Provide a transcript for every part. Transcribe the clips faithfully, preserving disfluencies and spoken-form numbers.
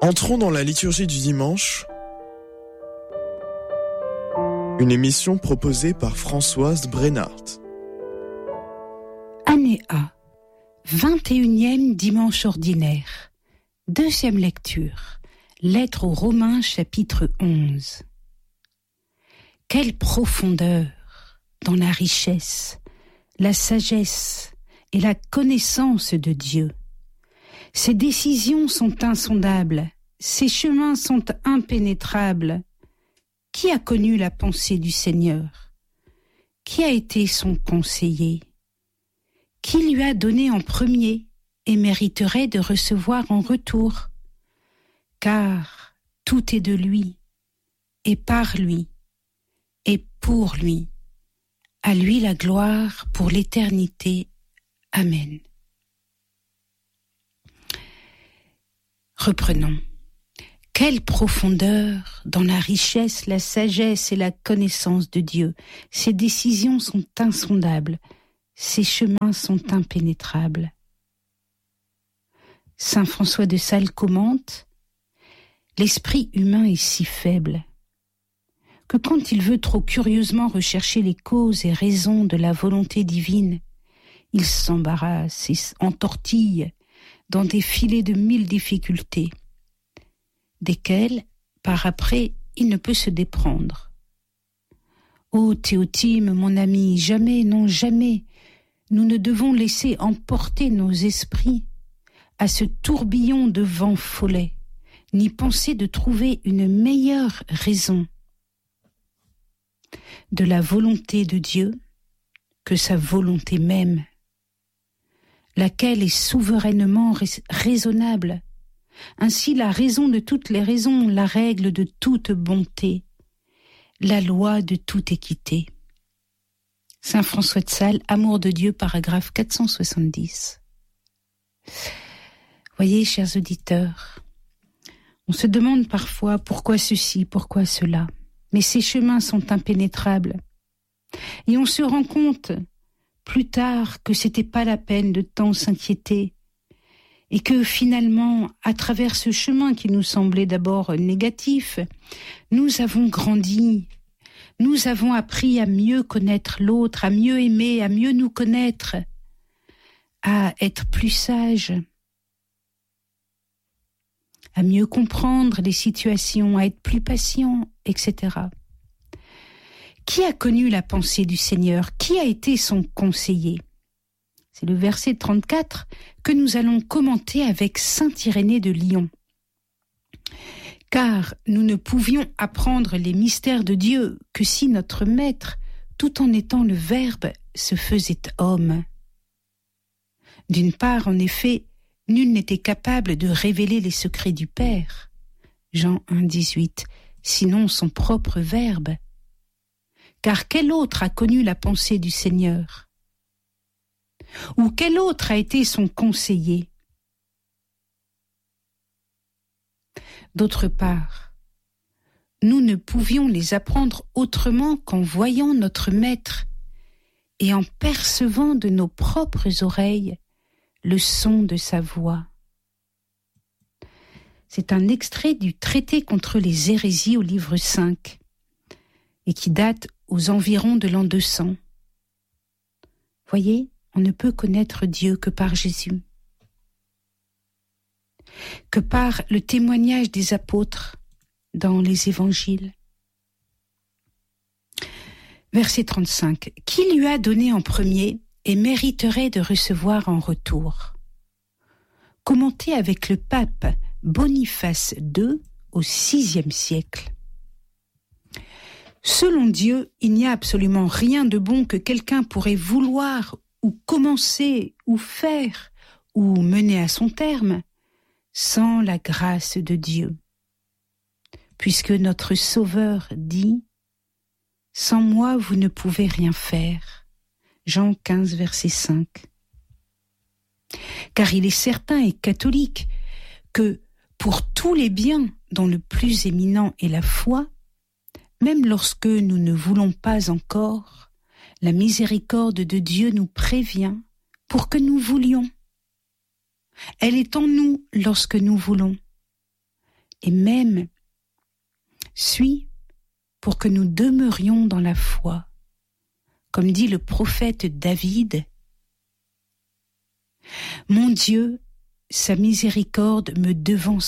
Entrons dans la liturgie du dimanche, une émission proposée par Françoise Brennart. Année A, vingt et unième dimanche ordinaire, deuxième lecture, lettre aux Romains chapitre onze. Quelle profondeur dans la richesse, la sagesse et la connaissance de Dieu. Ses décisions sont insondables, ses chemins sont impénétrables. Qui a connu la pensée du Seigneur? Qui a été son conseiller? Qui lui a donné en premier et mériterait de recevoir en retour? Car tout est de lui, et par lui, et pour lui. À lui la gloire pour l'éternité. Amen. Reprenons. Quelle profondeur dans la richesse, la sagesse et la connaissance de Dieu. Ses décisions sont insondables, ses chemins sont impénétrables. Saint François de Sales commente: l'esprit humain est si faible que quand il veut trop curieusement rechercher les causes et raisons de la volonté divine, il s'embarrasse et entortille dans des filets de mille difficultés, desquelles, par après, il ne peut se déprendre. Ô Théotime, mon ami, jamais, non jamais, nous ne devons laisser emporter nos esprits à ce tourbillon de vent follet, ni penser de trouver une meilleure raison de la volonté de Dieu que sa volonté même, laquelle est souverainement rais- raisonnable, ainsi la raison de toutes les raisons, la règle de toute bonté, la loi de toute équité. Saint François de Sales, Amour de Dieu, paragraphe quatre cent soixante-dix. Voyez, chers auditeurs, on se demande parfois pourquoi ceci, pourquoi cela, mais ces chemins sont impénétrables. Et on se rend compte plus tard que c'était pas la peine de tant s'inquiéter, et que finalement, à travers ce chemin qui nous semblait d'abord négatif, nous avons grandi, nous avons appris à mieux connaître l'autre, à mieux aimer, à mieux nous connaître, à être plus sages, à mieux comprendre les situations, à être plus patient, et cetera. Qui a connu la pensée du Seigneur? Qui a été son conseiller? C'est le verset trente-quatre que nous allons commenter avec saint Irénée de Lyon. Car nous ne pouvions apprendre les mystères de Dieu que si notre Maître, tout en étant le Verbe, se faisait homme. D'une part, en effet, nul n'était capable de révéler les secrets du Père, Jean un, dix-huit, sinon son propre Verbe. Car quel autre a connu la pensée du Seigneur? Ou quel autre a été son conseiller? D'autre part, nous ne pouvions les apprendre autrement qu'en voyant notre Maître et en percevant de nos propres oreilles le son de sa voix. C'est un extrait du traité contre les hérésies au livre cinq et qui date aux environs de l'an deux cents. Voyez, on ne peut connaître Dieu que par Jésus, que par le témoignage des apôtres dans les évangiles. Verset trente-cinq. Qui lui a donné en premier et mériterait de recevoir en retour? Commenté avec le pape Boniface deux au sixième siècle. Selon Dieu, il n'y a absolument rien de bon que quelqu'un pourrait vouloir ou commencer ou faire ou mener à son terme sans la grâce de Dieu. Puisque notre Sauveur dit « Sans moi, vous ne pouvez rien faire » Jean quinze, verset cinq. Car il est certain et catholique que pour tous les biens dont le plus éminent est la foi, même lorsque nous ne voulons pas encore, la miséricorde de Dieu nous prévient pour que nous voulions. Elle est en nous lorsque nous voulons. et même suit pour que nous demeurions dans la foi. Comme dit le prophète David, « Mon Dieu, sa miséricorde me devancera. »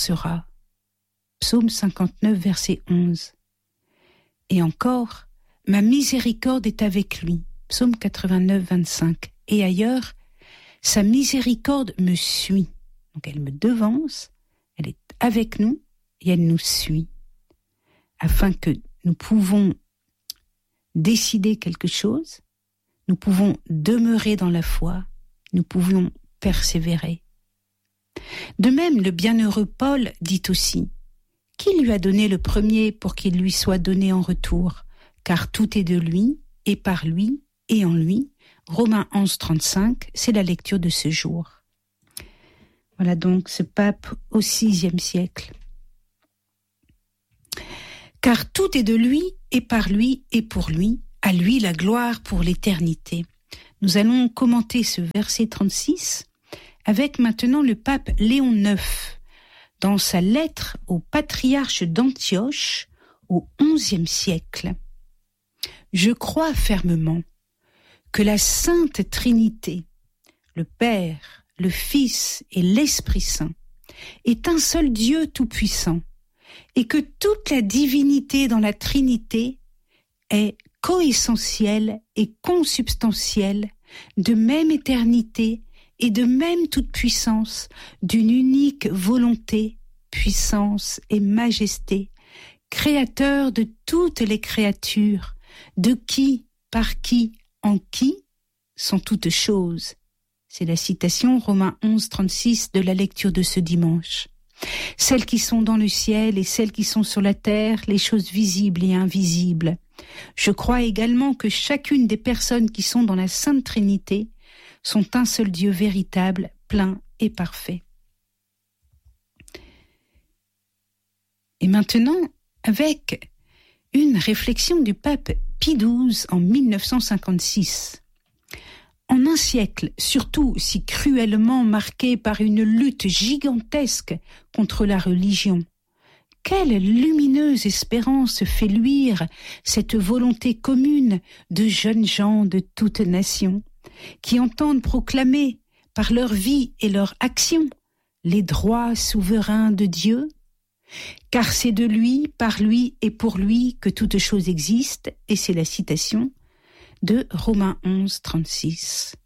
Psaume cinquante-neuf, verset onze. Et encore, « Ma miséricorde est avec lui. » Psaume quatre-vingt-neuf, vingt-cinq. Et ailleurs, « Sa miséricorde me suit. » Donc elle me devance, elle est avec nous et elle nous suit. Afin que nous pouvons décider quelque chose, nous pouvons demeurer dans la foi, nous pouvons persévérer. De même, le bienheureux Paul dit aussi « Qui lui a donné le premier pour qu'il lui soit donné en retour ? Car tout est de lui, et par lui, et en lui. » Romains onze, trente-cinq, c'est la lecture de ce jour. Voilà donc ce pape au sixième siècle. Car tout est de lui, et par lui, et pour lui, à lui la gloire pour l'éternité. Nous allons commenter ce verset trente-six avec maintenant le pape Léon neuf, dans sa lettre au patriarche d'Antioche au onzième siècle. Je crois fermement que la Sainte Trinité, le Père, le Fils et l'Esprit Saint, est un seul Dieu tout-puissant, et que toute la divinité dans la Trinité est coessentielle et consubstantielle, de même éternité et de même toute-puissance, d'une unique volonté, puissance et majesté, créateur de toutes les créatures, de qui, par qui, en qui sont toutes choses. C'est la citation Romains onze, trente-six de la lecture de ce dimanche. Celles qui sont dans le ciel et celles qui sont sur la terre, les choses visibles et invisibles. Je crois également que chacune des personnes qui sont dans la Sainte Trinité sont un seul Dieu véritable, plein et parfait. Et maintenant, avec une réflexion du pape Pie douze en mille neuf cent cinquante-six. En un siècle, surtout si cruellement marqué par une lutte gigantesque contre la religion, quelle lumineuse espérance fait luire cette volonté commune de jeunes gens de toutes nations, qui entendent proclamer par leur vie et leur action les droits souverains de Dieu, car c'est de lui, par lui et pour lui que toute chose existe, et c'est la citation de Romains onze, trente-six.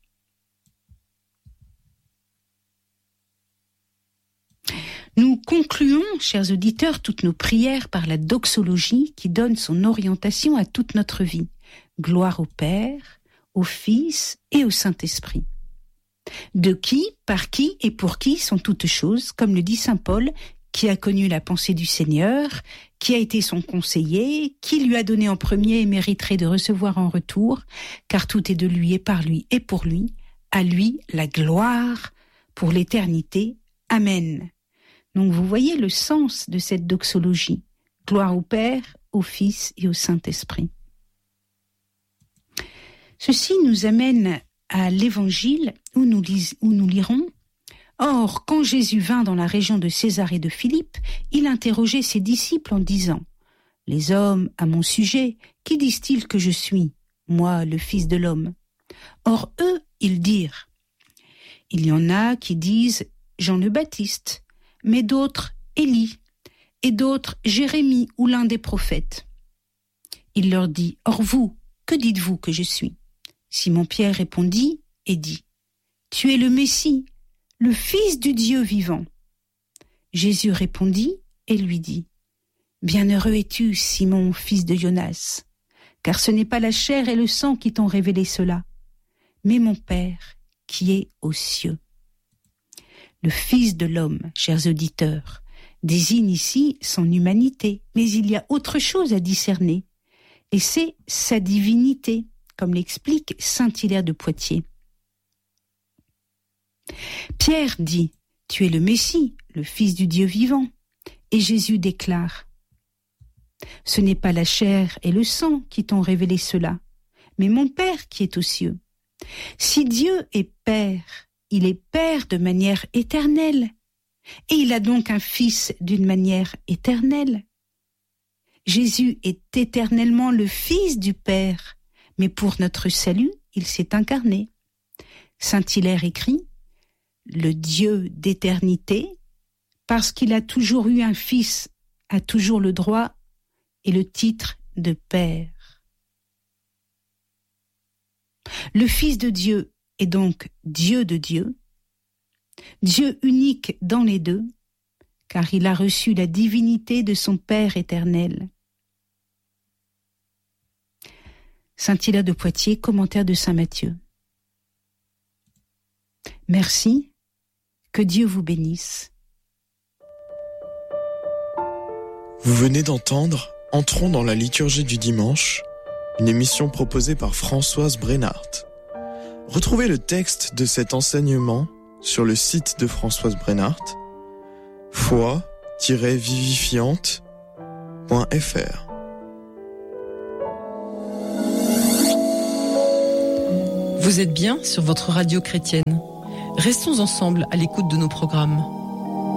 Nous concluons, chers auditeurs, toutes nos prières par la doxologie qui donne son orientation à toute notre vie. Gloire au Père, au Fils et au Saint-Esprit. De qui, par qui et pour qui sont toutes choses, comme le dit saint Paul, qui a connu la pensée du Seigneur, qui a été son conseiller, qui lui a donné en premier et mériterait de recevoir en retour, car tout est de lui et par lui et pour lui, à lui la gloire pour l'éternité. Amen. Donc vous voyez le sens de cette doxologie. Gloire au Père, au Fils et au Saint-Esprit. Ceci nous amène à l'Évangile où nous, lis- où nous lirons « Or, quand Jésus vint dans la région de Césarée de Philippe, il interrogeait ses disciples en disant « Les hommes, à mon sujet, qui disent-ils que je suis, moi, le Fils de l'homme ?» Or, eux, ils dirent « Il y en a qui disent Jean le Baptiste, mais d'autres Élie, et d'autres Jérémie ou l'un des prophètes. » Il leur dit « Or vous, que dites-vous que je suis ?» Simon-Pierre répondit et dit « Tu es le Messie, le Fils du Dieu vivant. » Jésus répondit et lui dit « Bienheureux es-tu, Simon, fils de Jonas, car ce n'est pas la chair et le sang qui t'ont révélé cela, mais mon Père qui est aux cieux. » Le Fils de l'homme, chers auditeurs, désigne ici son humanité, mais il y a autre chose à discerner, et c'est sa divinité, comme l'explique saint Hilaire de Poitiers. Pierre dit « Tu es le Messie, le Fils du Dieu vivant », et Jésus déclare « Ce n'est pas la chair et le sang qui t'ont révélé cela, mais mon Père qui est aux cieux. Si Dieu est Père, il est Père de manière éternelle, Et il a donc un Fils d'une manière éternelle. Jésus est éternellement le Fils du Père, mais pour notre salut, il s'est incarné. Saint Hilaire écrit « Le Dieu d'éternité, parce qu'il a toujours eu un Fils, a toujours le droit et le titre de Père. » Le Fils de Dieu est donc Dieu de Dieu, Dieu unique dans les deux, car il a reçu la divinité de son Père éternel. Saint Hilaire de Poitiers, commentaire de saint Matthieu. Merci, que Dieu vous bénisse. Vous venez d'entendre Entrons dans la liturgie du dimanche, une émission proposée par Françoise Brenhardt. Retrouvez le texte de cet enseignement sur le site de Françoise Brenhardt, foi tiret vivifiante point f r. Vous êtes bien sur votre radio chrétienne. Restons ensemble à l'écoute de nos programmes.